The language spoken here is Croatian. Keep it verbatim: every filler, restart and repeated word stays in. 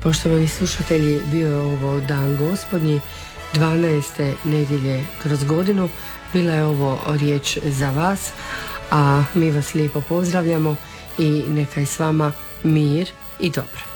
Poštovani slušatelji, bio je ovo Dan Gospodnji, dvanaeste nedjelje kroz godinu. Bila je ovo riječ za vas, a mi vas lijepo pozdravljamo i neka je s vama mir i dobro.